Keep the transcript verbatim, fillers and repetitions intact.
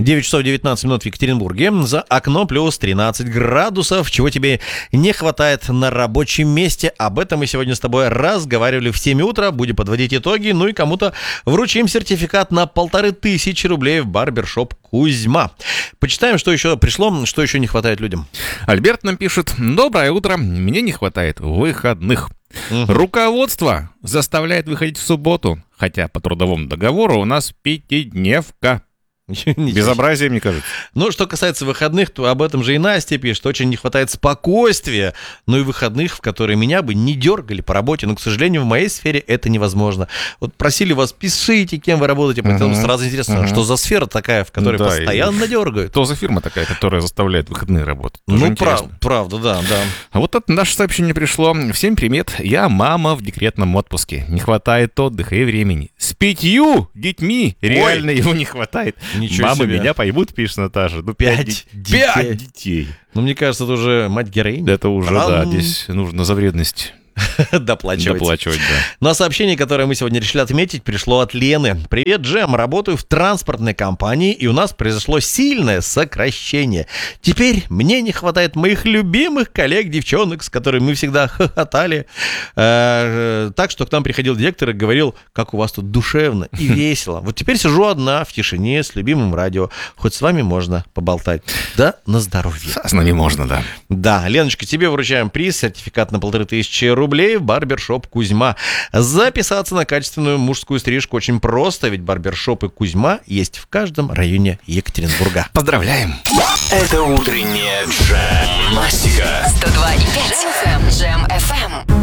девять часов девятнадцать минут в Екатеринбурге. За окном плюс тринадцать градусов. Чего тебе не хватает на рабочем месте? Об этом мы сегодня с тобой разговаривали в семь утра. Будем подводить итоги. Ну и кому-то вручим сертификат на полторы тысячи рублей в барбершоп Кузьма. Почитаем, что еще пришло, что еще не хватает людям. Альберт нам пишет: доброе утро. Мне не хватает выходных. Угу. Руководство заставляет выходить в субботу, хотя по трудовому договору у нас пятидневка. Безобразие, мне кажется. Ну, что касается выходных, то об этом же и Настя пишет. Очень не хватает спокойствия, но и выходных, в которые меня бы не дергали по работе. Но, к сожалению, в моей сфере это невозможно. Вот просили вас, пишите, кем вы работаете, поэтому uh-huh. сразу интересно, uh-huh. что за сфера такая, в которой да, постоянно дергают. Что за фирма такая, которая заставляет выходные работать? Тоже ну, прав, правда, да, да. А вот это наше сообщение пришло. Всем привет, я мама в декретном отпуске. Не хватает отдыха и времени. С пятью детьми реально Ой. его не хватает. Ничего Мамы себе. Меня поймут, пишет Наташа. Ну, пять, детей. Пять детей. Ну, мне кажется, это уже мать-героиня. Это уже, Прям... да, здесь нужно за вредность доплачивать. Доплачивать, да. Ну, а сообщение, которое мы сегодня решили отметить, пришло от Лены. Привет, Джем, работаю в транспортной компании, и у нас произошло сильное сокращение. Теперь мне не хватает моих любимых коллег-девчонок, с которыми мы всегда хохотали. Э-э- так что к нам приходил директор и говорил, как у вас тут душевно и весело. Вот теперь сижу одна в тишине с любимым радио. Хоть с вами можно поболтать. Да, на здоровье. С нами можно, да. Да, Леночка, тебе вручаем приз, сертификат на полторы тысячи рублей в барбершоп Кузьма. Записаться на качественную мужскую стрижку очень просто, ведь барбершопы Кузьма есть в каждом районе Екатеринбурга. Поздравляем! Это утреннее Джем-мастика. сто два и пять Джем эф эм.